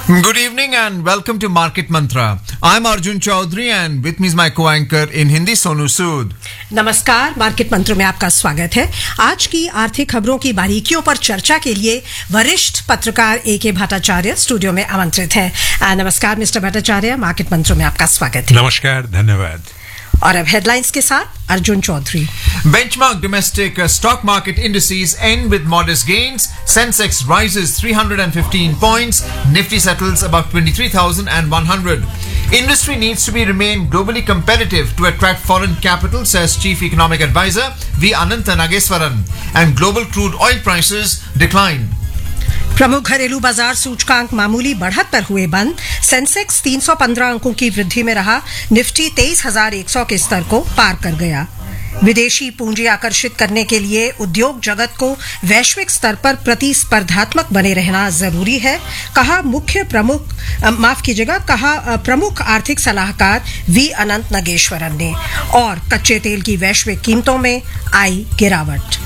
Good evening and welcome to Market Mantra. I'm Arjun Chaudhary and with me is my co-anchor in Hindi Sonu Sood. नमस्कार, market मंत्र में आपका स्वागत है। आज की आर्थिक खबरों की बारीकियों पर चर्चा के लिए वरिष्ठ पत्रकार A.K. भट्टाचार्य स्टूडियो में आमंत्रित हैं। नमस्कार मिस्टर भट्टाचार्य, मार्केट मंत्र में आपका स्वागत है। नमस्कार, धन्यवाद। और अब हेडलाइंस के साथ Arjun Chaudhary. Benchmark domestic stock market indices end with modest gains. Sensex rises 315 points. Nifty settles about 23,100. Industry needs to be remain globally competitive to attract foreign capital, says Chief Economic Advisor V. Anantha Nageswaran. And global crude oil prices decline. प्रमुख घरेलू बाजार सूचकांक मामूली बढ़त पर हुए बंद। Sensex 315 अंकों की वृद्धि में रहा। निफ्टी 23,100 के स्तर को पार कर गया। विदेशी पूंजी आकर्षित करने के लिए उद्योग जगत को वैश्विक स्तर पर प्रतिस्पर्धात्मक बने रहना जरूरी है, कहा प्रमुख आर्थिक सलाहकार वी अनंत नागेश्वरन ने। और कच्चे तेल की वैश्विक कीमतों में आई गिरावट।